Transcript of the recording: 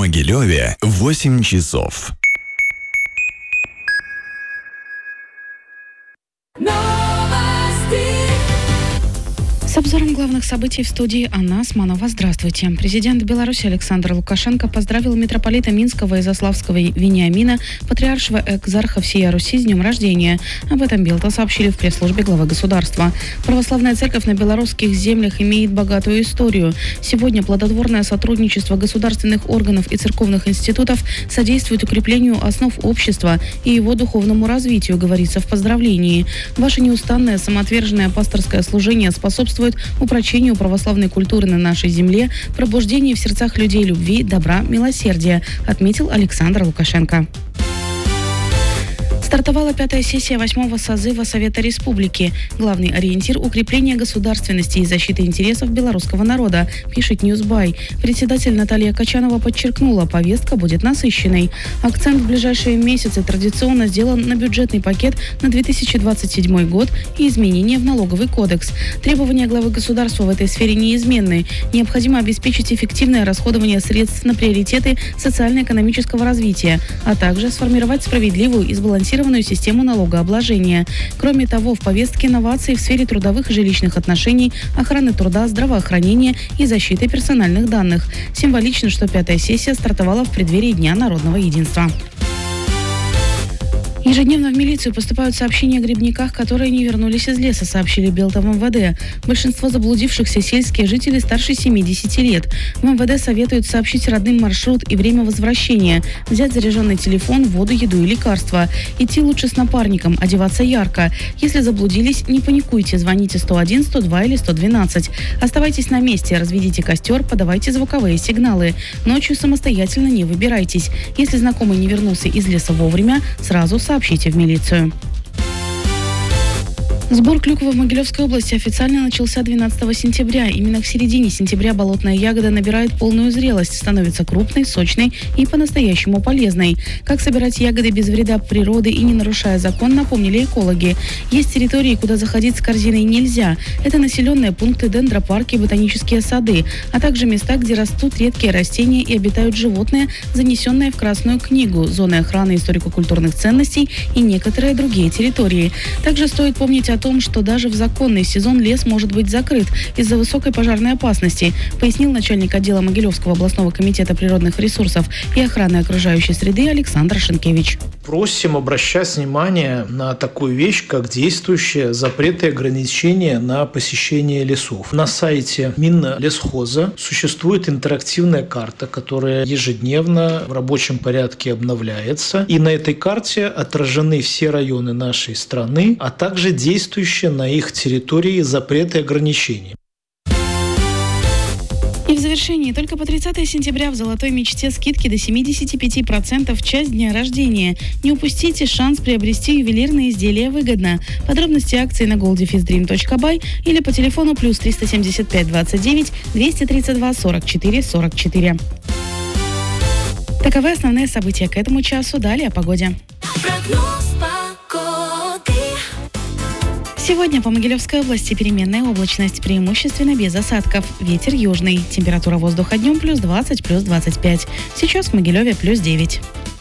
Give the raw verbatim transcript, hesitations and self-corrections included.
Могилеве восемь часов. С обзором главных событий в студии Анна Османова. Здравствуйте. Президент Беларуси Александр Лукашенко поздравил митрополита Минского и Заславского Вениамина, патриаршего экзарха всея Руси, с днем рождения. Об этом Белта сообщили в пресс-службе главы государства. Православная церковь на белорусских землях имеет богатую историю. Сегодня плодотворное сотрудничество государственных органов и церковных институтов содействует укреплению основ общества и его духовному развитию, говорится в поздравлении. Ваше неустанное самоотверженное пасторское служение способствует упрочению православной культуры на нашей земле, пробуждению в сердцах людей любви, добра, милосердия, отметил Александр Лукашенко. Стартовала пятая сессия восьмого созыва Совета Республики. Главный ориентир – укрепление государственности и защиты интересов белорусского народа, пишет Ньюсбай. Председатель Наталья Качанова подчеркнула, повестка будет насыщенной. Акцент в ближайшие месяцы традиционно сделан на бюджетный пакет на две тысячи двадцать седьмой год и изменения в налоговый кодекс. Требования главы государства в этой сфере неизменны. Необходимо обеспечить эффективное расходование средств на приоритеты социально-экономического развития, а также сформировать справедливую и сбалансированную систему налогообложения. Кроме того, в повестке новации в сфере трудовых и жилищных отношений, охраны труда, здравоохранения и защиты персональных данных. Символично, что пятая сессия стартовала в преддверии Дня народного единства. Ежедневно в милицию поступают сообщения о грибниках, которые не вернулись из леса, сообщили Белта в МВД. Большинство заблудившихся сельские жители старше семидесяти лет. В МВД советуют сообщить родным маршрут и время возвращения, взять заряженный телефон, воду, еду и лекарства. Идти лучше с напарником, одеваться ярко. Если заблудились, не паникуйте, звоните сто один, сто два или сто двенадцать. Оставайтесь на месте, разведите костер, подавайте звуковые сигналы. Ночью самостоятельно не выбирайтесь. Если знакомый не вернулся из леса вовремя, сразу сообщите. Сообщите в милицию. Сбор клюквы в Могилевской области официально начался двенадцатого сентября. Именно к середине сентября болотная ягода набирает полную зрелость, становится крупной, сочной и по-настоящему полезной. Как собирать ягоды без вреда природы и не нарушая закон, напомнили экологи. Есть территории, куда заходить с корзиной нельзя. Это населенные пункты, дендропарки, ботанические сады, а также места, где растут редкие растения и обитают животные, занесенные в Красную книгу, зоны охраны историко-культурных ценностей и некоторые другие территории. Также стоит помнить о о том, что даже в законный сезон лес может быть закрыт из-за высокой пожарной опасности, пояснил начальник отдела Могилевского областного комитета природных ресурсов и охраны окружающей среды Александр Шенкевич. Просим обращать внимание на такую вещь, как действующие запреты и ограничения на посещение лесов. На сайте Минлесхоза существует интерактивная карта, которая ежедневно в рабочем порядке обновляется. И на этой карте отражены все районы нашей страны, а также действующие действующие на их территории запреты и ограничения. И в завершении, только по тридцатого сентября в «Золотой мечте» скидки до семьдесят пять процентов в часть дня рождения. Не упустите шанс приобрести ювелирные изделия выгодно. Подробности акции на gold dash dream точка by или по телефону плюс триста семьдесят пять двадцать девять двести тридцать два сорок четыре сорок четыре. Таковы основные события к этому часу. Далее о погоде. Сегодня по Могилевской области переменная облачность, преимущественно без осадков. Ветер южный. Температура воздуха днем плюс двадцать, плюс двадцать пять. Сейчас в Могилеве плюс девять.